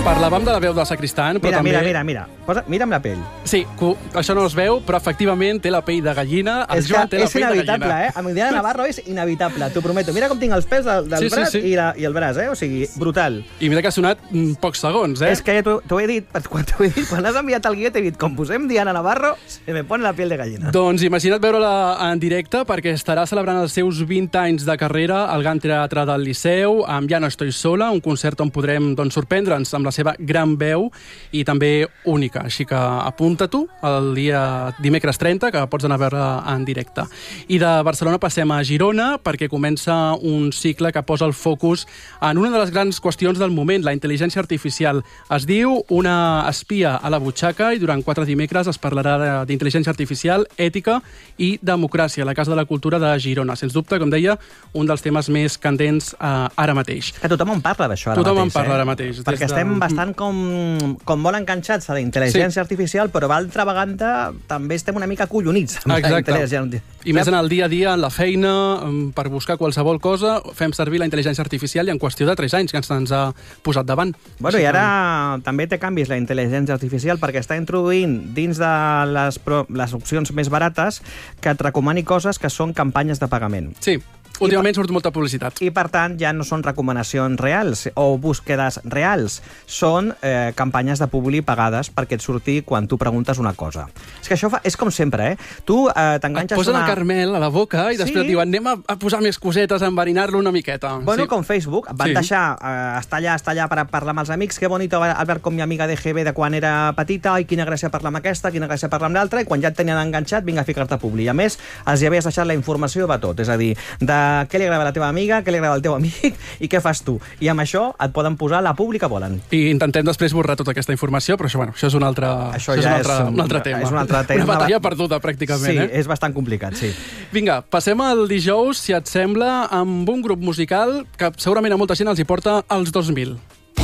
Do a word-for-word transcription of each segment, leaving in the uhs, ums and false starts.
Parlàvem de la veu del Sacristan, però mira, també... Mira, mira, mira. Posa, mira'm la pell. Sí, això no es veu, però efectivament té la pell de gallina. El és Joan que té la és pell de inevitable, gallina. eh? Amb Indiana Navarro és inevitable, t'ho prometo. Mira com tinc els pèls del, del Sí, sí, braç sí. I, la, i el braç, eh? O sigui, brutal. I mira que ha sonat mm, pocs segons, eh? És que ja t'ho t'ho he dit, quan t'ho he dit, quan has enviat el guió, t'he dit, com posem Diana Navarro, se me pone la piel de gallina. Doncs imagina't veure-la en directe, perquè estarà celebrant els seus vint anys de carrera al Gran Teatre del Liceu, amb Ja no estoy sola, un concert on podrem doncs, sorprendre'ns amb la seva gran veu i també única. Així que apunta-t'ho el dia dimecres trenta, que pots anar a veure en directe. I de Barcelona passem a Girona, perquè comença un cicle que posa el focus en una de les grans qüestions del moment, la intel·ligència artificial. Es diu Una espia a la butxaca i durant quatre dimecres es parlarà d'intel·ligència artificial, ètica i democràcia a la Casa de la Cultura de Girona. Sens dubte, com deia, un dels temes més candents eh, ara mateix. Que tothom en parla d'això ara tothom mateix. Tothom en parla eh? ara mateix. Perquè de... estem bastant com, com molt enganxats a la intel·ligència sí. artificial, però d'altra banda també estem una mica collonits amb Exacte. la intel·ligència. I més en el dia a dia, en la feina, per buscar qualsevol cosa, fem servir la intel·ligència artificial i en qüestió de tres anys que ens, ens ha posat davant. Bueno, i ara que... també té canvis la intel·ligència artificial perquè està introduint dins de les, pro... les opcions més barates que et recomani coses que són campanyes de pagament. Sí. Últimament surt molta publicitat. I, per tant, ja no són recomanacions reals o búsquedes reals. Són eh, campanyes de publi pagades perquè et surti quan tu preguntes una cosa. És que això fa, és com sempre, eh? Tu eh, t'enganxes et posen una... el carmel a la boca i sí. després et diuen anem a, a posar més cosetes, a enverinar-lo una miqueta. Bueno, sí. com Facebook. Van sí. deixar eh, estar allà, estar allà per parlar amb els amics. Que bonito Albert com mi amiga de G B de quan era petita. Ai, quina gràcia parlar amb aquesta, quina gràcia parlar amb l'altra. I quan ja et tenien enganxat, vinga a ficar-te a publi. I a més, els hi havies deixat la informació de tot. És a dir, de què li agrada a la teva amiga, què li agrada al teu amic i què fas tu. I amb això et poden posar la publi que volen. I intentem després borrar tota aquesta informació, però això, bueno, això és un altre, això això ja és un altre, és un, un altre tema. És un altre tema. Una batalla perduda, pràcticament. Sí, eh? és bastant complicat, sí. Vinga, passem al dijous, si et sembla, amb un grup musical que segurament a molta gent els hi porta als dos mil.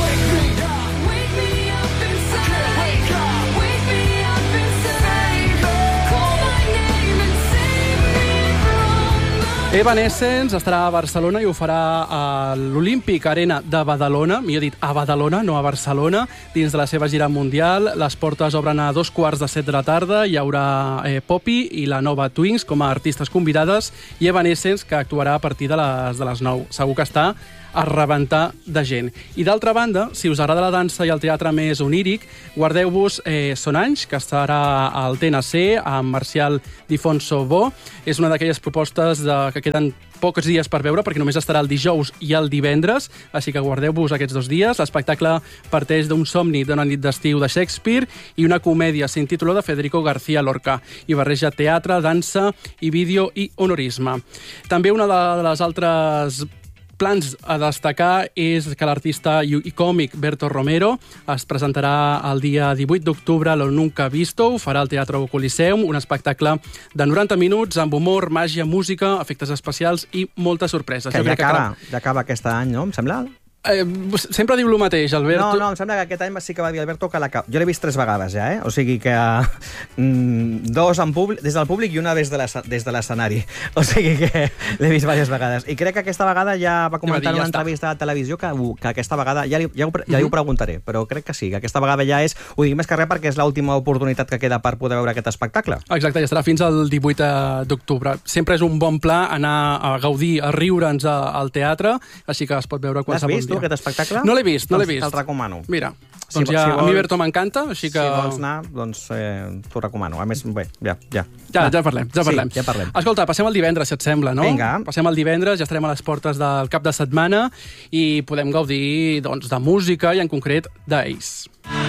Evanescence estarà a Barcelona i ho farà a l'Olímpic Arena de Badalona, millor dit, a Badalona, no a Barcelona, dins de la seva gira mundial. Les portes obren a dos quarts de set de la tarda, hi haurà eh, Poppy i la Nova Twins com a artistes convidades i Evanescence, que actuarà a partir de les, de les nou. Segur que està a rebentar de gent. I d'altra banda, si us agrada la dansa i el teatre més oníric, guardeu-vos eh, Son Anys, que estarà al T N C amb Marcial Difonso Bo. És una d'aquelles propostes de, que queden pocs dies per veure, perquè només estarà el dijous i el divendres, així que guardeu-vos aquests dos dies. L'espectacle parteix d'un somni d'una nit d'estiu de Shakespeare i una comèdia sin título de Federico García Lorca, i barreja teatre, dansa i vídeo i honorisme. També una de les altres plans a destacar és que l'artista i còmic Berto Romero es presentarà el dia divuit d'octubre a Lo Nunca Visto, ho farà al Teatre Coliseum, un espectacle de noranta minuts amb humor, màgia, música, efectes especials i moltes sorpreses. Que ja acaba, ja acaba aquest any, no? Em sembla? Eh, sempre diu el mateix, Alberto. No, no, em sembla que aquest any sí que va dir Alberto que l'acaba. Jo l'he vist tres vegades ja, eh? O sigui que mm, dos en públic, des del públic i una des de l'escenari. O sigui que l'he vist diverses vegades. I crec que aquesta vegada ja va comentar en ja una està. entrevista a la televisió que, que aquesta vegada, ja, li, ja, ho, ja mm-hmm. li ho preguntaré, però crec que sí, que aquesta vegada ja és, ho dic més que res perquè és l'última oportunitat que queda per poder veure aquest espectacle. Exacte, ja estarà fins al divuit d'octubre. Sempre és un bon pla anar a gaudir, a riure'ns al teatre, així que es pot veure qualsevol dia. Tu, aquest espectacle? No l'he vist, no l'he vist. Te'l recomano. Mira, si, doncs ja, si vols, a mi Berto m'encanta, així que... Si vols anar, doncs eh, t'ho recomano. A més, bé, ja, ja. Ja, ja parlem, ja parlem. Sí, ja parlem. Escolta, passem al divendres, si et sembla, no? Vinga. Passem al divendres, ja estarem a les portes del cap de setmana i podem gaudir, doncs, de música i, en concret, d'Ace.